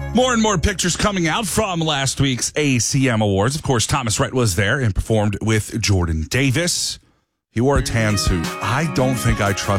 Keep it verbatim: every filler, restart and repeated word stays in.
More and more pictures coming out from last week's A C M Awards. Of course, Thomas Rhett was there and performed with Jordan Davis. He wore a tan suit. I don't think I trust